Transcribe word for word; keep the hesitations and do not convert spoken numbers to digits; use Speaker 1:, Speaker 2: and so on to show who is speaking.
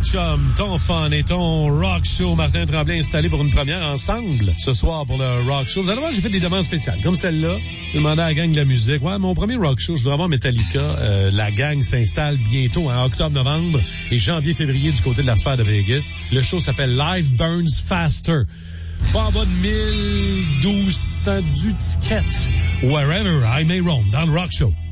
Speaker 1: chum, ton fun et ton rock show. Martin Tremblay installé pour une première ensemble ce soir pour le rock show. Vous allez voir, j'ai fait des demandes spéciales comme celle-là. J'ai demandé à la gang de la musique. Ouais, mon premier rock show, je dois avoir Metallica. Euh, la gang s'installe bientôt en octobre, novembre et janvier, février du côté de la sphère de Vegas. Le show s'appelle Life Burns Faster. Pas en bas de mille douze cents du ticket. Wherever I may roam dans le rock show.